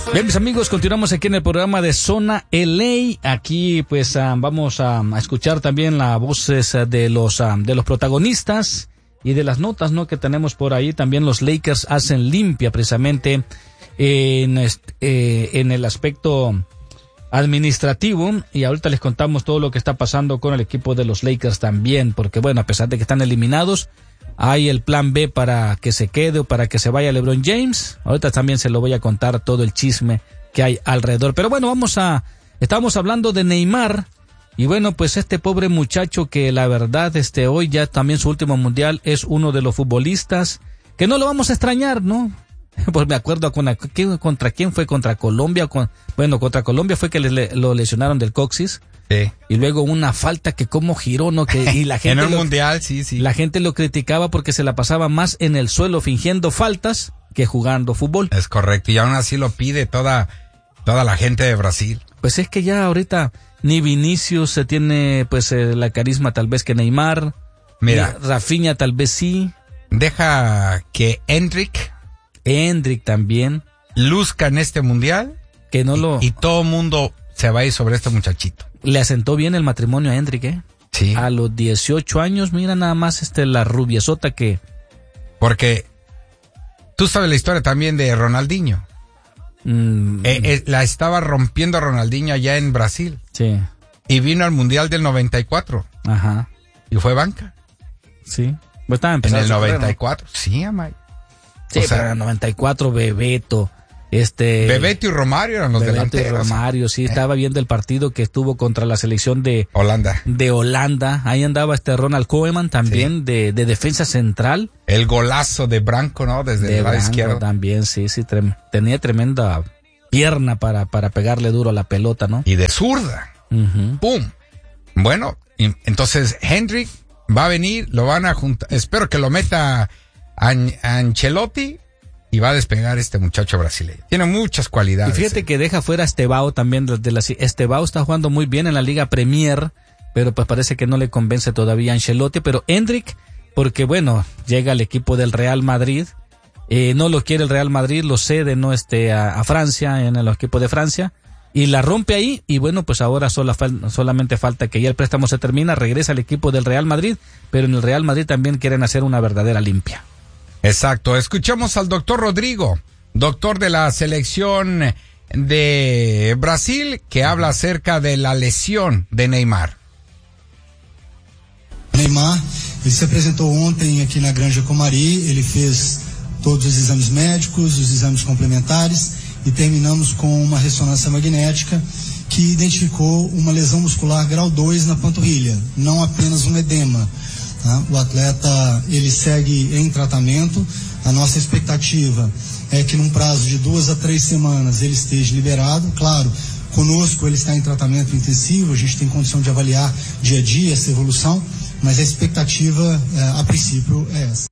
Bien, mis amigos, continuamos aquí en el programa de Zona LA. Aquí pues vamos a escuchar también las voces de los protagonistas y de las notas, ¿no?, que tenemos por ahí. También los Lakers hacen limpia precisamente en el aspecto administrativo, y ahorita les contamos todo lo que está pasando con el equipo de los Lakers también, porque bueno, a pesar de que están eliminados, hay el plan B para que se quede o para que se vaya LeBron James. Ahorita también se lo voy a contar todo el chisme que hay alrededor. Pero bueno, estamos hablando de Neymar. Y bueno, pues este pobre muchacho que la verdad, hoy ya también su último mundial, es uno de los futbolistas que no lo vamos a extrañar, ¿no? Pues me acuerdo contra quién fue, contra Colombia. Contra Colombia fue que lo lesionaron del coxis. Sí. Y luego una falta que cómo giró, ¿no? Y la gente en el mundial, sí. La gente lo criticaba porque se la pasaba más en el suelo fingiendo faltas que jugando fútbol. Es correcto, y aún así lo pide toda la gente de Brasil. Pues es que ya ahorita ni Vinicius se tiene pues la carisma tal vez que Neymar. Mira, Rafinha tal vez sí. Deja que Endrick también luzca en este mundial, que no y todo mundo se va a ir sobre este muchachito. Le asentó bien el matrimonio a Endrick, ¿eh? Sí. A los 18 años, mira nada más la rubiesota que... Porque tú sabes la historia también de Ronaldinho. La estaba rompiendo Ronaldinho allá en Brasil. Sí. Y vino al Mundial del 94. Ajá. Y fue banca. Sí. Pues estaba en empezando el 94. Carrera, ¿no? Sí, Amay. Sí, pero en el 94 Bebeto... Bebeto y Romario eran los delanteros. Y Romario, sí, estaba viendo el partido que estuvo contra la selección de Holanda. Ahí andaba Ronald Koeman también, sí, de defensa central. El golazo de Branco, ¿no? Desde el lado izquierdo. También, sí, tenía tremenda pierna para pegarle duro a la pelota, ¿no? Y de zurda. Uh-huh. ¡Pum! Bueno, entonces Hendrick va a venir, lo van a juntar. Espero que lo meta a Ancelotti. Y va a despegar este muchacho brasileño. Tiene muchas cualidades. Y fíjate que deja fuera a Estevao también. Estevao está jugando muy bien en la Liga Premier, pero pues parece que no le convence todavía a Ancelotti. Pero Endrick, porque bueno, llega al equipo del Real Madrid. No lo quiere el Real Madrid, lo cede, ¿no? A Francia, en el equipo de Francia. Y la rompe ahí. Y bueno, pues ahora solamente falta que ya el préstamo se termina. Regresa al equipo del Real Madrid. Pero en el Real Madrid también quieren hacer una verdadera limpia. Exacto, escuchamos al doctor Rodrigo, doctor de la selección de Brasil, que habla acerca de la lesión de Neymar. Neymar, ele se apresentou ontem aqui na Granja Comari, ele fez todos os exames médicos, os exames complementares e terminamos com uma ressonância magnética que identificou uma lesão muscular grau 2 na panturrilha, não apenas um edema. O atleta, ele segue em tratamento. A nossa expectativa é que num prazo de 2 a 3 semanas ele esteja liberado. Claro, conosco ele está em tratamento intensivo, a gente tem condição de avaliar dia a dia essa evolução, mas a expectativa, a princípio, é essa.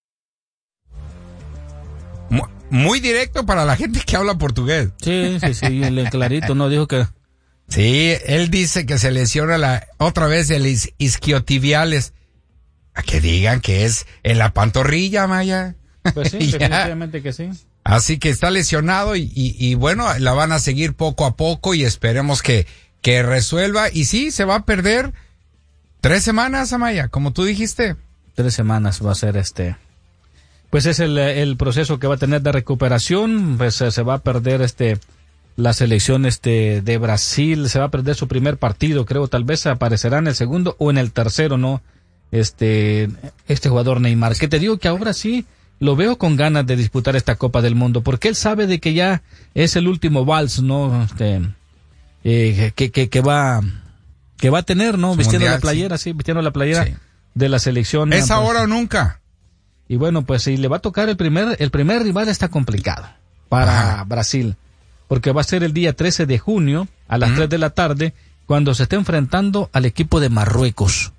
Muy directo para la gente que habla portugués. Sí, el clarito, ¿no? Dijo que... Sí, él dice que se lesiona otra vez el isquiotibiales. A que digan que es en la pantorrilla, Maya. Pues sí, definitivamente que sí. Así que está lesionado y bueno, la van a seguir poco a poco y esperemos que resuelva. Y sí, se va a perder 3 semanas, Amaya, como tú dijiste. 3 semanas va a ser pues es el proceso que va a tener de recuperación. Pues se va a perder la selección de Brasil, se va a perder su primer partido, creo, tal vez aparecerá en el segundo o en el tercero, ¿no? Este jugador Neymar, que te digo que ahora sí lo veo con ganas de disputar esta Copa del Mundo, porque él sabe de que ya es el último vals, ¿no? Que va a tener, ¿no? Vistiendo mundial, la playera, sí, vistiendo la playera de la selección. Es ahora o nunca. Y bueno, pues si le va a tocar el primer rival está complicado para Brasil, porque va a ser el día 13 de junio a las 3 de la tarde cuando se esté enfrentando al equipo de Marruecos.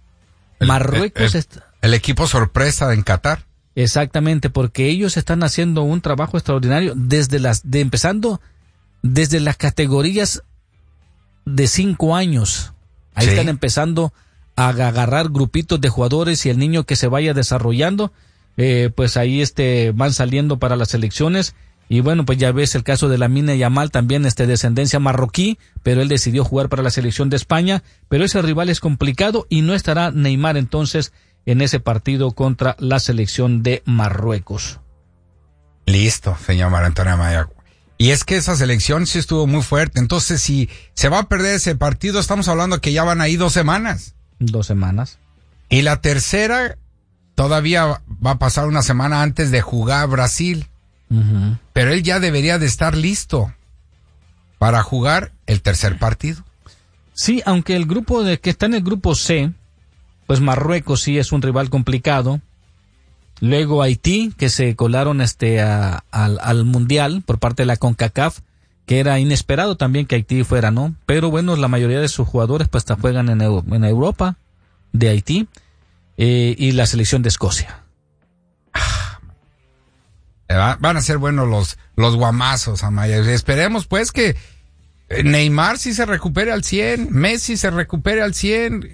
El equipo sorpresa en Qatar. Exactamente, porque ellos están haciendo un trabajo extraordinario empezando desde las categorías de 5 años. Ahí están empezando a agarrar grupitos de jugadores y el niño que se vaya desarrollando, pues ahí van saliendo para las selecciones Y bueno, pues ya ves el caso de Lamine Yamal, también de descendencia marroquí, pero él decidió jugar para la selección de España, pero ese rival es complicado y no estará Neymar entonces en ese partido contra la selección de Marruecos. Listo, señor Mario Antonio Amaya. Y es que esa selección sí estuvo muy fuerte, entonces si se va a perder ese partido, estamos hablando que ya van ahí 2 semanas. 2 semanas. Y la tercera todavía va a pasar una semana antes de jugar Brasil. Uh-huh. Pero él ya debería de estar listo para jugar el tercer partido. Sí, aunque el grupo que está en el grupo C, pues Marruecos sí es un rival complicado. Luego Haití, que se colaron al Mundial por parte de la CONCACAF, que era inesperado también que Haití fuera, ¿no? Pero bueno, la mayoría de sus jugadores pues juegan en Europa, de Haití, y la selección de Escocia. Van a ser buenos los guamazos, Amaya. Esperemos pues que Neymar sí se recupere al 100, Messi se recupere al 100,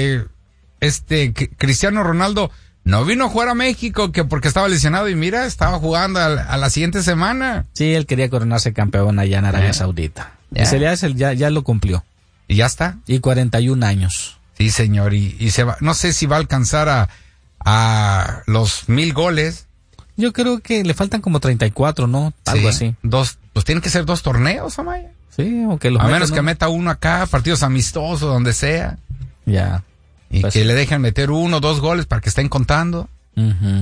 Cristiano Ronaldo no vino a jugar a México que porque estaba lesionado y mira, estaba jugando a la siguiente semana. Sí, él quería coronarse campeón allá en Arabia Saudita. Y ya lo cumplió. Y ya está. Y 41 años. Sí, señor, y se va, no sé si va a alcanzar a los 1000 goles. Yo creo que le faltan como 34, ¿no? Algo así. Pues tienen que ser 2 torneos, Amaya. Sí, aunque los a menos que meta uno acá, partidos amistosos, donde sea. Ya. Y pues que le dejen meter 1 o 2 goles para que estén contando. Uh-huh.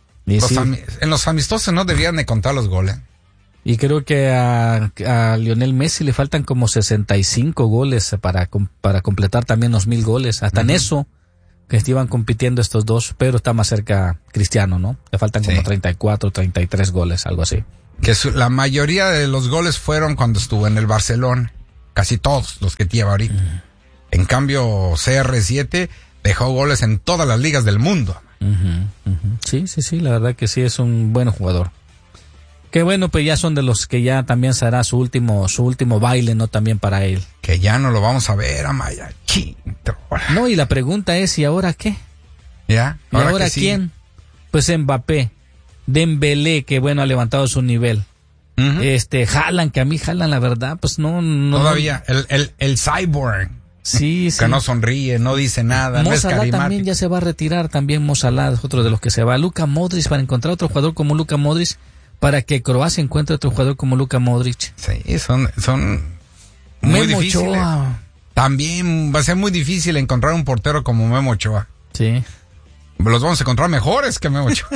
En los amistosos no deberían de contar los goles. Y creo que a Lionel Messi le faltan como 65 goles para completar también los 1000 goles. Hasta en eso que estaban compitiendo estos dos, pero está más cerca Cristiano, ¿no? Le faltan como 34, 33 goles, algo así. Que la mayoría de los goles fueron cuando estuvo en el Barcelona. Casi todos los que lleva ahorita. En cambio, CR7 dejó goles en todas las ligas del mundo. Sí, la verdad que sí es un buen jugador. Qué bueno, pues ya son de los que ya también será su último baile, ¿no? También para él. Que ya no lo vamos a ver, Amaya. No, y la pregunta es, ¿y ahora qué? ¿Ya? ¿Y ahora quién? Pues Mbappé, Dembélé, que bueno, ha levantado su nivel. Haaland, que a mí Haaland, la verdad, pues no. Todavía, el cyborg. Sí. Que no sonríe, no dice nada. Mo Salah también ya se va a retirar, también Mo Salah es otro de los que se va. Luka Modric, para encontrar otro jugador como Luka Modric, para que Croacia encuentre otro jugador como Luka Modric. Sí, son muy Memo difíciles. Ochoa. También va a ser muy difícil encontrar un portero como Memo Ochoa. Sí. Los vamos a encontrar mejores que Memo Ochoa.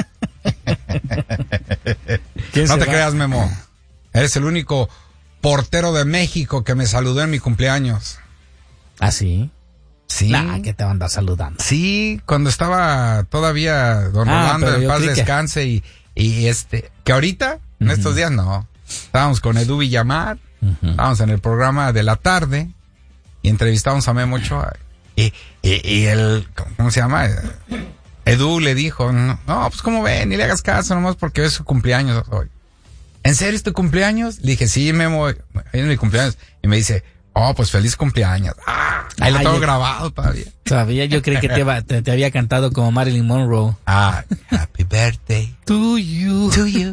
No te creas, Memo. Eres el único portero de México que me saludó en mi cumpleaños. ¿Ah, sí? Sí. Nah, que te van a andar saludando. Sí, cuando estaba todavía don Rolando en paz descanse y que ahorita, en estos días no. Estábamos con Edu Villamar, estábamos en el programa de la tarde y entrevistamos a Memo Ochoa y él, ¿cómo se llama? Edu le dijo, no, pues como ven, ni le hagas caso nomás porque es su cumpleaños hoy. ¿En serio es tu cumpleaños? Le dije, sí, Memo, es mi cumpleaños. Y me dice, pues feliz cumpleaños. Ahí lo tengo grabado todavía. Todavía yo creí que te había cantado como Marilyn Monroe. Happy birthday to you.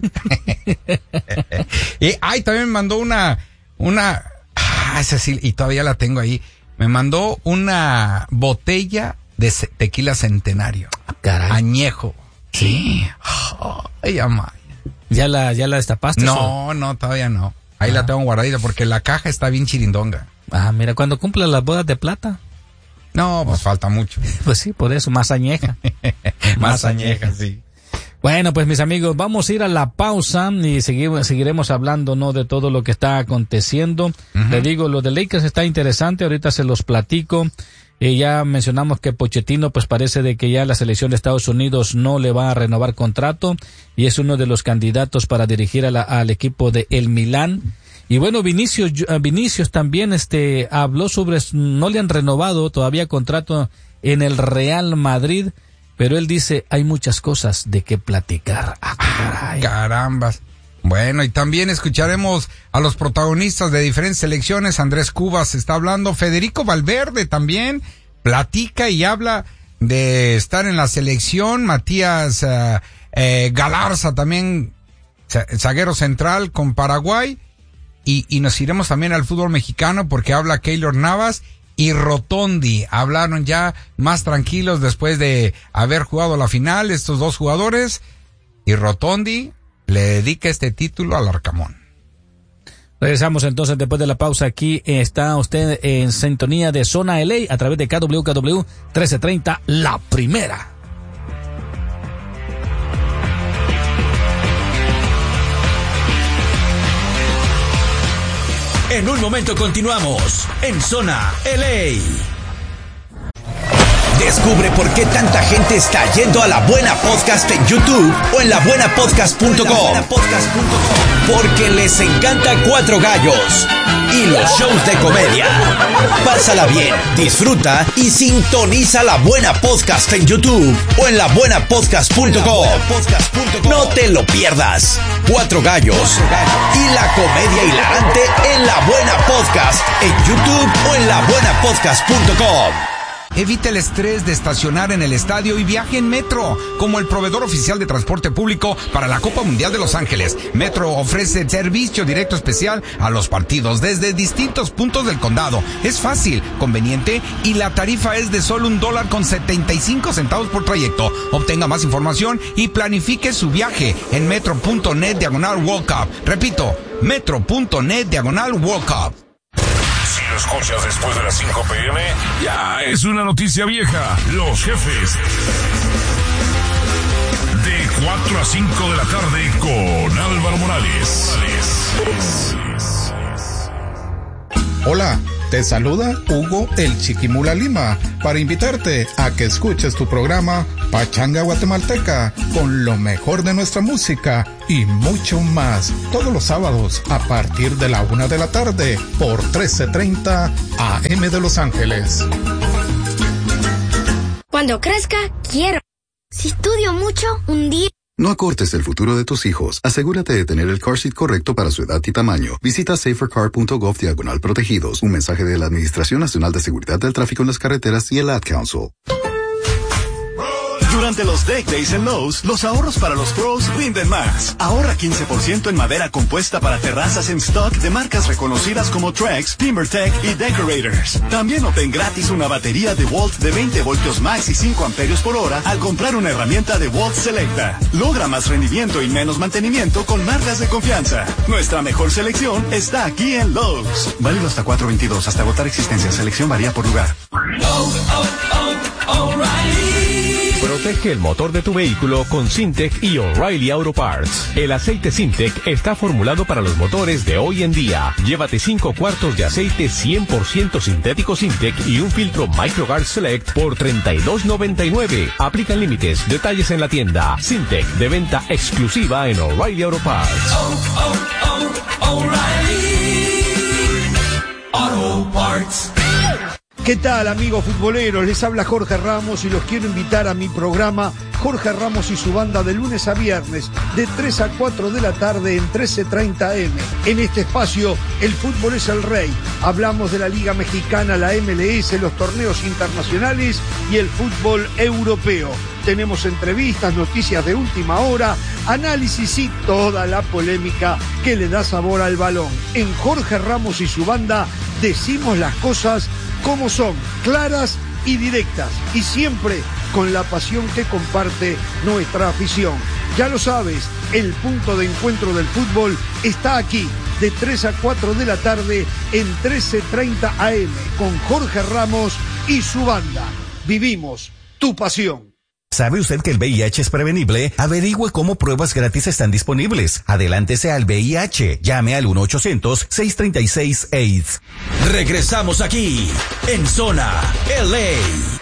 Y también me mandó una esa sí, y todavía la tengo ahí. Me mandó una botella de tequila Centenario. Caray. Añejo. Sí. Ay, Amaya. ¿Ya la destapaste? No, todavía no. Ahí la tengo guardadita porque la caja está bien chirindonga. Mira, cuando cumpla las bodas de plata. No, pues falta mucho. Pues sí, por eso, más añeja. Más añeja, sí. Bueno, pues mis amigos, vamos a ir a la pausa y seguiremos hablando, ¿no? De todo lo que está aconteciendo. Le digo, lo de Lakers está interesante, ahorita se los platico. Ya mencionamos que Pochettino pues parece de que ya la selección de Estados Unidos no le va a renovar contrato y es uno de los candidatos para dirigir al equipo de el Milán. Y bueno, Vinicius también habló sobre no le han renovado todavía contrato en el Real Madrid, pero él dice hay muchas cosas de qué platicar. Carambas. Bueno, y también escucharemos a los protagonistas de diferentes selecciones. Andrés Cubas está hablando, Federico Valverde también platica y habla de estar en la selección. Matías Galarza también zaguero central con Paraguay. Y nos iremos también al fútbol mexicano porque habla Keylor Navas y Rotondi. Hablaron ya más tranquilos después de haber jugado la final estos dos jugadores. Y Rotondi le dedica este título al Arcamón. Regresamos entonces después de la pausa. Aquí está usted en sintonía de Zona LA a través de KWKW 1330, la primera. En un momento continuamos en Zona LA. Descubre por qué tanta gente está yendo a La Buena Podcast en YouTube o en labuenapodcast.com. Porque les encanta Cuatro Gallos y los shows de comedia. Pásala bien, disfruta y sintoniza La Buena Podcast en YouTube o en labuenapodcast.com. No te lo pierdas. Cuatro Gallos y la comedia hilarante en La Buena Podcast en YouTube o en labuenapodcast.com. Evite el estrés de estacionar en el estadio y viaje en Metro. Como el proveedor oficial de transporte público para la Copa Mundial de Los Ángeles, Metro ofrece servicio directo especial a los partidos desde distintos puntos del condado. Es fácil, conveniente y la tarifa es de solo $1.75 por trayecto. Obtenga más información y planifique su viaje en metro.net/World Cup. Repito, metro.net/World Cup. Si lo escuchas después de las 5 p.m., ya es una noticia vieja. Los jefes. De 4 a 5 de la tarde con Álvaro Morales. Hola, te saluda Hugo el Chiquimula Lima para invitarte a que escuches tu programa Pachanga Guatemalteca con lo mejor de nuestra música y mucho más todos los sábados a partir de la 1 de la tarde por 1330 AM de Los Ángeles. Cuando crezca, quiero. Si estudio mucho, un día... No acortes el futuro de tus hijos. Asegúrate de tener el car seat correcto para su edad y tamaño. Visita safercar.gov/protegidos. Un mensaje de la Administración Nacional de Seguridad del Tráfico en las Carreteras y el Ad Council. Durante los Deck Days en Lowe's, los ahorros para los pros rinden más. Ahorra 15% en madera compuesta para terrazas en stock de marcas reconocidas como Trex, TimberTech y Decorators. También obtén gratis una batería DeWalt de 20 voltios max y 5 amperios por hora al comprar una herramienta DeWalt Selecta. Logra más rendimiento y menos mantenimiento con marcas de confianza. Nuestra mejor selección está aquí en Lowe's. Válido hasta 4/22, hasta agotar existencia. Selección varía por lugar. Protege el motor de tu vehículo con Syntec y O'Reilly Auto Parts. El aceite Syntec está formulado para los motores de hoy en día. Llévate 5 cuartos de aceite 100% sintético Syntec y un filtro MicroGuard Select por $32.99. Aplican límites. Detalles en la tienda. Syntec, de venta exclusiva en O'Reilly Auto Parts. O'Reilly Auto Parts. ¿Qué tal, amigos futboleros? Les habla Jorge Ramos y los quiero invitar a mi programa Jorge Ramos y su banda de lunes a viernes de 3 a 4 de la tarde en 1330 AM. En este espacio, el fútbol es el rey. Hablamos de la Liga Mexicana, la MLS, los torneos internacionales y el fútbol europeo. Tenemos entrevistas, noticias de última hora, análisis y toda la polémica que le da sabor al balón. En Jorge Ramos y su banda decimos las cosas como son, claras y directas, y siempre con la pasión que comparte nuestra afición. Ya lo sabes, el punto de encuentro del fútbol está aquí, de 3 a 4 de la tarde en 1330 AM, con Jorge Ramos y su banda. Vivimos tu pasión. ¿Sabe usted que el VIH es prevenible? Averigüe cómo pruebas gratis están disponibles. Adelántese al VIH. Llame al 1-800-636-AIDS. Regresamos aquí, en Zona LA.